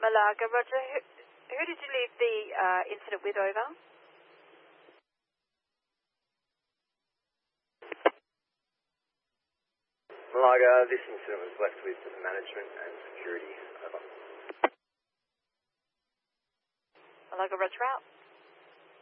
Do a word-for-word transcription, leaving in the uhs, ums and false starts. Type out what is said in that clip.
Malaga, Roger. Who, who did you leave the uh, incident with, over? Malaga, this incident was left with management and security, over. Malaga, Roger out.